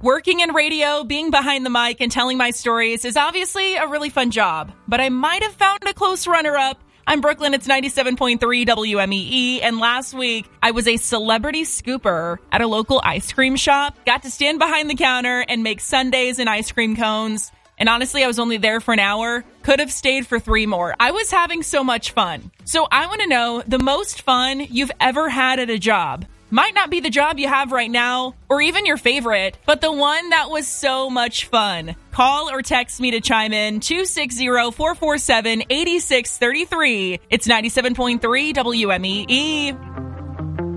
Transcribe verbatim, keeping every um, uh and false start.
Working in radio, being behind the mic, and telling my stories is obviously a really fun job, but I might have found a close runner-up. I'm Brooklyn, it's ninety-seven point three W M E E, and last week I was a celebrity scooper at a local ice cream shop. Got to stand behind the counter and make sundaes and ice cream cones. And honestly, I was only there for an hour. Could have stayed for three more. I was having so much fun. So I want to know the most fun you've ever had at a job. Might not be the job you have right now, or even your favorite, but the one that was so much fun. Call or text me to chime in, two six zero, four four seven, eight six three three. It's ninety-seven point three W M E E.